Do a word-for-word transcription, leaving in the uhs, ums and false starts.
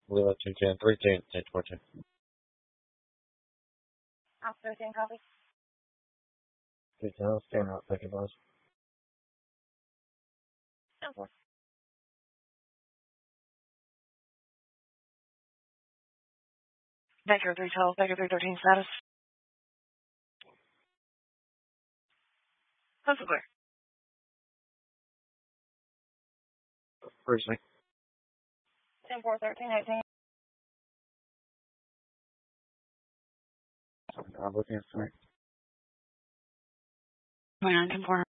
Lima two ten, three ten, ten twenty. Officer ten, copy. Two ten, stand out, thank you, boss. ten four. Vector three twelve, Vector three thirteen status. Coastal clear. Precinct. ten four, thirteen eighteen. I'm looking for twenty-nine, ten four.